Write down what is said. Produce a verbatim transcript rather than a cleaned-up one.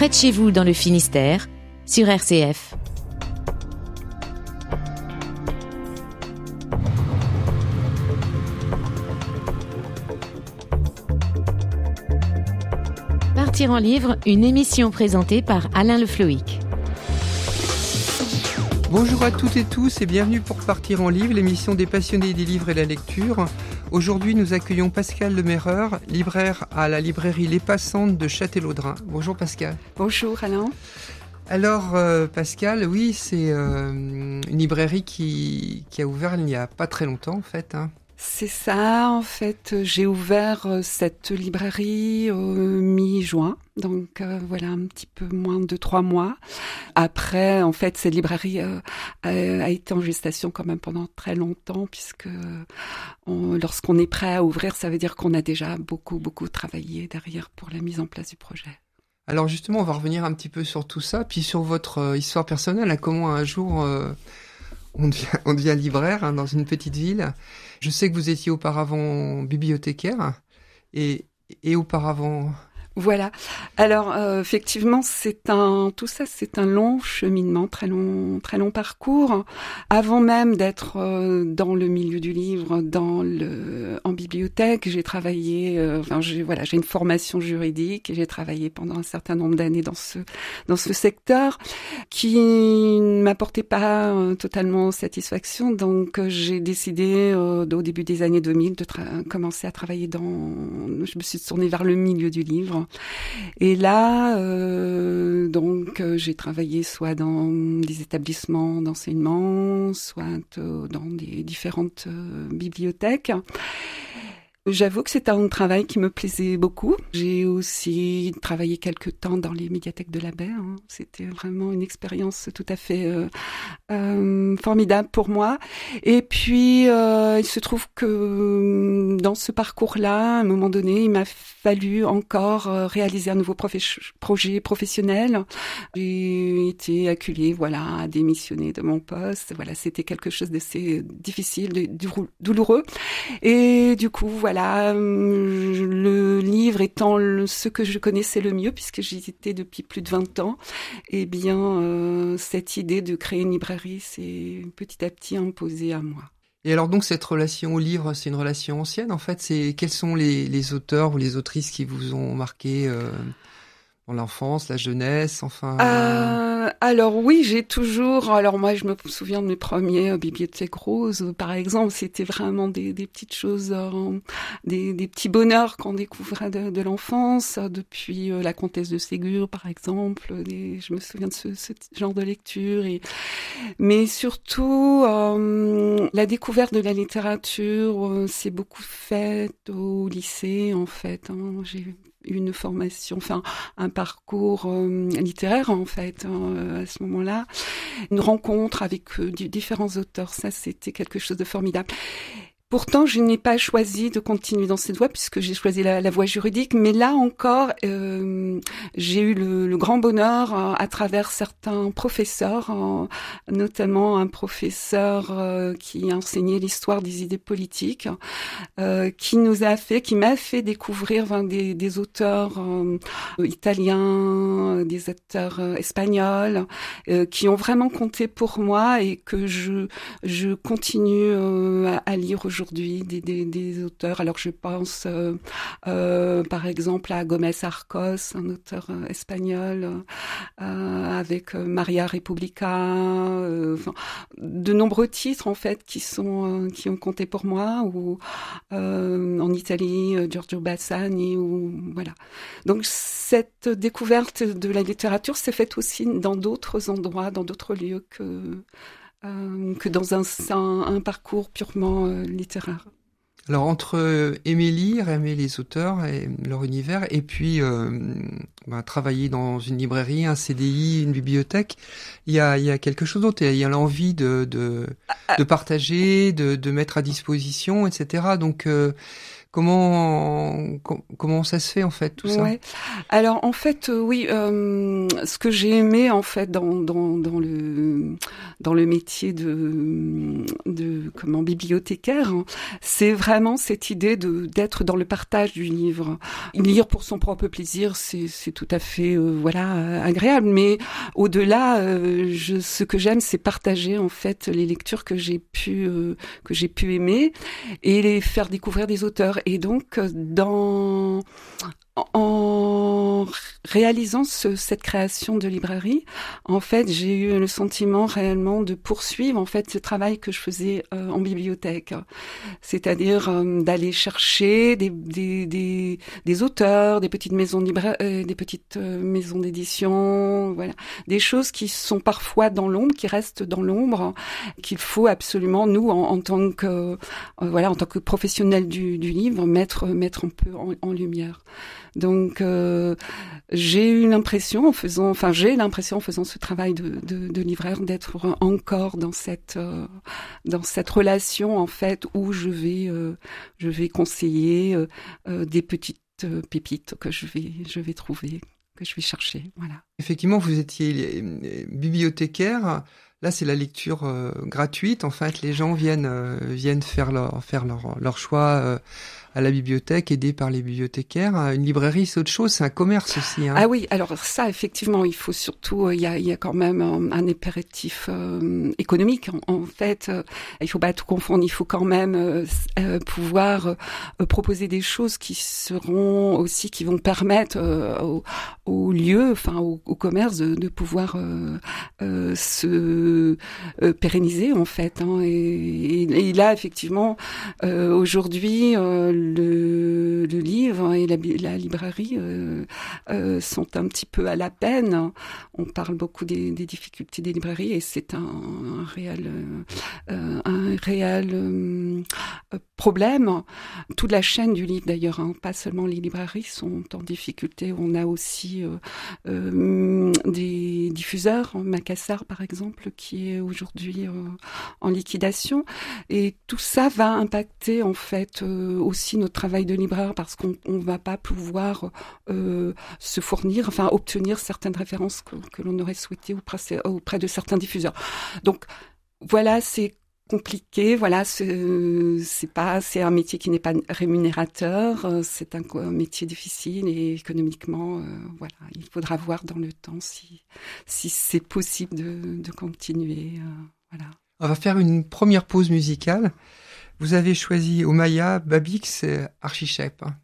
près de chez vous dans le Finistère, sur R C F. Partir en livre, une émission présentée par Alain Le Floïc. Bonjour à toutes et tous et bienvenue pour Partir en livre, l'émission des passionnés des livres et la lecture. Aujourd'hui, nous accueillons Pascale Lemerreur, libraire à la librairie Les Passantes de Châtellerault. Bonjour Pascale. Bonjour Alain. Alors euh, Pascale, oui, c'est euh, une librairie qui, qui a ouvert il n'y a pas très longtemps en fait, hein. C'est ça, en fait, j'ai ouvert cette librairie au mi-juin, donc euh, voilà, un petit peu moins de trois mois. Après, en fait, cette librairie euh, a, a été en gestation quand même pendant très longtemps, puisque on, lorsqu'on est prêt à ouvrir, ça veut dire qu'on a déjà beaucoup, beaucoup travaillé derrière pour la mise en place du projet. Alors justement, on va revenir un petit peu sur tout ça, puis sur votre euh, histoire personnelle, hein, comment un jour euh, on, devient, on devient libraire hein, dans une petite ville. Je sais que vous étiez auparavant bibliothécaire et, et auparavant... Voilà. Alors euh, effectivement, c'est un tout ça, c'est un long cheminement, très long, très long parcours. Avant même d'être euh, dans le milieu du livre, dans le en bibliothèque, j'ai travaillé. Euh, enfin, j'ai voilà, j'ai une formation juridique et j'ai travaillé pendant un certain nombre d'années dans ce dans ce secteur qui ne m'apportait pas euh, totalement satisfaction. Donc, euh, j'ai décidé euh, au début des années deux mille de tra- commencer à travailler dans. Je me suis tournée vers le milieu du livre. Et là, euh, donc, euh, j'ai travaillé soit dans des établissements d'enseignement, soit euh, dans des différentes euh, bibliothèques. J'avoue que c'était un travail qui me plaisait beaucoup. J'ai aussi travaillé quelque temps dans les médiathèques de la Baie. Hein. C'était vraiment une expérience tout à fait euh, euh, formidable pour moi. Et puis, euh, il se trouve que dans ce parcours-là, à un moment donné, il m'a fallu encore réaliser un nouveau professe- projet professionnel. J'ai été acculée, voilà, à démissionner de mon poste. Voilà, c'était quelque chose d'assez difficile, de, de, douloureux. Et du coup, voilà. Voilà, le livre étant le, ce que je connaissais le mieux, puisque j'y étais depuis plus de vingt ans, eh bien, euh, cette idée de créer une librairie s'est petit à petit imposée à moi. Et alors donc, cette relation au livre, c'est une relation ancienne, en fait. C'est, quels sont les, les auteurs ou les autrices qui vous ont marqué euh, dans l'enfance, la jeunesse, enfin... Euh, alors oui, j'ai toujours... Alors moi, je me souviens de mes premiers euh, bibliothèques roses, par exemple. C'était vraiment des, des petites choses, euh, des, des petits bonheurs qu'on découvrait de, de l'enfance. Depuis euh, La Comtesse de Ségur, par exemple. Des, je me souviens de ce, ce genre de lecture. Et, mais surtout, euh, la découverte de la littérature, euh, s'est beaucoup faite au lycée, en fait. Hein. J'ai une formation, enfin un parcours euh, littéraire en fait euh, à ce moment-là, une rencontre avec euh, différents auteurs, ça c'était quelque chose de formidable. Pourtant, je n'ai pas choisi de continuer dans cette voie puisque j'ai choisi la, la voie juridique. Mais là encore, euh, j'ai eu le, le grand bonheur euh, à travers certains professeurs, euh, notamment un professeur euh, qui enseignait l'histoire des idées politiques, euh, qui nous a fait, qui m'a fait découvrir enfin, des, des auteurs euh, italiens, des auteurs euh, espagnols, euh, qui ont vraiment compté pour moi et que je je continue euh, à, à lire aujourd'hui. Aujourd'hui, des, des, des auteurs. Alors, je pense, euh, euh, par exemple, à Gomez Arcos, un auteur euh, espagnol, euh, avec euh, Maria Repubblica, euh, enfin, de nombreux titres en fait qui sont euh, qui ont compté pour moi. Ou euh, en Italie, euh, Giorgio Bassani. Ou voilà. Donc, cette découverte de la littérature s'est faite aussi dans d'autres endroits, dans d'autres lieux que Euh, que dans un, un, un parcours purement euh, littéraire. Alors, entre euh, aimer lire, aimer les auteurs et leur univers, et puis euh, bah, travailler dans une librairie, un C D I, une bibliothèque, il y a, il y a quelque chose d'autre. Il y a l'envie de, de, de partager, de, de mettre à disposition, et cetera. Donc, euh, Comment com- comment ça se fait en fait tout ça? Ouais. Alors en fait euh, oui, euh, ce que j'ai aimé en fait dans dans dans le dans le métier de de comment bibliothécaire, hein, c'est vraiment cette idée de d'être dans le partage du livre. Lire pour son propre plaisir, c'est c'est tout à fait euh, voilà agréable, mais au-delà, euh, je ce que j'aime, c'est partager en fait les lectures que j'ai pu euh, que j'ai pu aimer et les faire découvrir des auteurs. Et donc, dans, en réalisant ce, cette création de librairie, en fait, j'ai eu le sentiment réellement de poursuivre en fait ce travail que je faisais euh, en bibliothèque, c'est-à-dire euh, d'aller chercher des, des, des, des auteurs, des petites maisons de libra- euh, des petites euh, maisons d'édition, voilà, des choses qui sont parfois dans l'ombre, qui restent dans l'ombre, qu'il faut absolument nous en, en tant que euh, voilà, en tant que professionnels du, du livre, mettre mettre un peu en, en lumière. Donc euh, j'ai eu l'impression en faisant, enfin j'ai l'impression en faisant ce travail de, de, de libraire d'être encore dans cette euh, dans cette relation en fait où je vais euh, je vais conseiller euh, euh, des petites euh, pépites que je vais je vais trouver, que je vais chercher, voilà. Effectivement, vous étiez bibliothécaire. Là, c'est la lecture euh, gratuite. En fait, les gens viennent euh, viennent faire leur faire leur leur choix euh, à la bibliothèque, aidés par les bibliothécaires. Une librairie, c'est autre chose, c'est un commerce aussi. Hein. Ah oui, alors ça, effectivement, il faut surtout, il y a, il y a quand même un, un impératif euh, économique. En, en fait, euh, il faut pas tout confondre. Il faut quand même euh, euh, pouvoir euh, proposer des choses qui seront aussi, qui vont permettre euh, au, au lieu, enfin au, au commerce, de, de pouvoir euh, euh, se euh, pérenniser en fait. Hein. Et, et, et là, effectivement, euh, aujourd'hui. Euh, Le, le livre et la, la librairie euh, euh, sont un petit peu à la peine. On parle beaucoup des, des difficultés des librairies et c'est un, un réel, euh, un réel euh, problème. Toute la chaîne du livre d'ailleurs, hein, pas seulement les librairies sont en difficulté. On a aussi euh, euh, des diffuseurs, Macassar par exemple, qui est aujourd'hui euh, en liquidation. Et tout ça va impacter en fait euh, aussi notre travail de libraire parce qu'on ne va pas pouvoir euh, se fournir, enfin obtenir certaines références que, que l'on aurait souhaité auprès, auprès de certains diffuseurs. Donc voilà, c'est compliqué, voilà, c'est, c'est pas, c'est un métier qui n'est pas rémunérateur, c'est un, un métier difficile et économiquement, euh, voilà, il faudra voir dans le temps si, si c'est possible de, de continuer, euh, voilà. On va faire une première pause musicale. Vous avez choisi Omaya Babix et Archichep.